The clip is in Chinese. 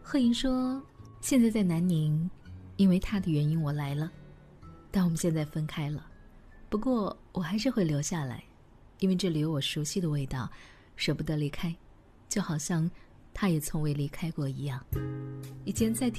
贺莹说，现在在南宁，因为他的原因我来了，但我们现在分开了。不过我还是会留下来，因为这里有我熟悉的味道，舍不得离开，就好像他也从未离开过一样。以前在